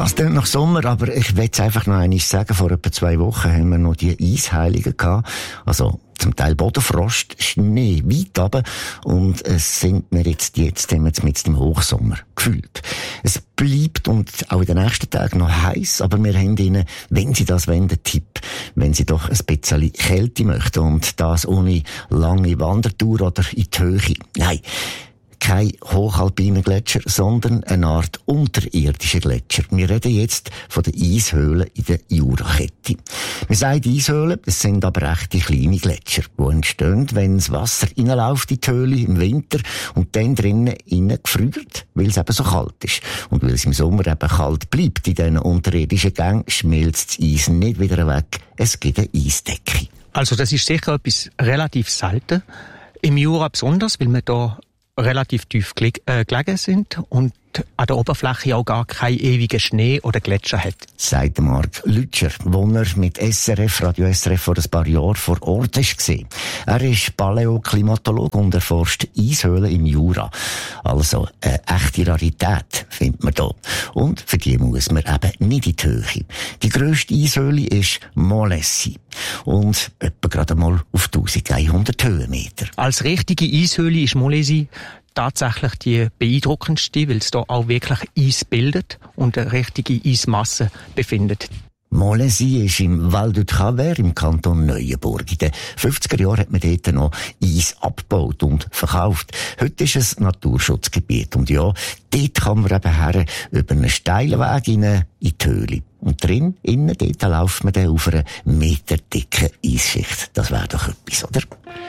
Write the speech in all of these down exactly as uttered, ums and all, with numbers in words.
Das klingt nach Sommer, aber ich will es einfach noch einmal sagen. Vor etwa zwei Wochen haben wir noch die Eisheiligen gehabt. Also, zum Teil Bodenfrost, Schnee weit runter. Und es sind wir jetzt, jetzt haben wir jetzt mit dem Hochsommer gefühlt. Es bleibt und auch in den nächsten Tagen noch heiß, aber wir haben Ihnen, wenn Sie das wollen, den Tipp, wenn Sie doch ein bisschen Kälte möchten und das ohne lange Wandertour oder in die Höhe. Nein. Kein hochalpiner Gletscher, sondern eine Art unterirdischer Gletscher. Wir reden jetzt von den Eishöhlen in der Jurakette. Wir sagen Eishöhlen, es sind aber echte kleine Gletscher, die entstehen, wenn das Wasser reinläuft in die Höhle im Winter und dann drinnen innen gefriert, weil es eben so kalt ist. Und weil es im Sommer eben kalt bleibt in diesen unterirdischen Gängen, schmilzt das Eis nicht wieder weg. Es gibt eine Eisdecke. Also das ist sicher etwas relativ selten. Im Jura besonders, weil man da relativ tief geleg- äh, gelegen sind und an der Oberfläche auch gar keinen ewigen Schnee oder Gletscher hat. Sagt Marc Lütscher, wo er mit S R F, Radio S R F vor ein paar Jahren vor Ort war. Er ist Paläoklimatologe und erforscht Eishöhlen im Jura. Also eine echte Rarität findet man da. Und für die muss man eben nicht in die Höhe. Die grösste Eishöhle ist Molessi und etwa gerade mal auf eintausendeinhundert Höhenmeter. Als richtige Eishöhle ist Molessi tatsächlich die beeindruckendste, weil es da auch wirklich Eis bildet und eine richtige Eismasse befindet. Molessi ist im Val du Travers im Kanton Neuenburg. In den fünfziger Jahren hat man dort noch Eis abgebaut und verkauft. Heute ist es Naturschutzgebiet. Und ja, dort kann man eben her über einen steilen Weg in, in die Höhle. Und drin, innen, dort läuft man dann auf einer meterdicken Eisschicht. Das wäre doch etwas, oder?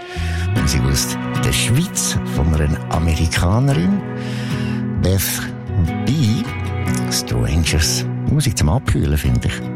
Und sie aus der Schweiz von einer Amerikanerin, Beth B. Strangers. Musik zum Abkühlen, finde ich.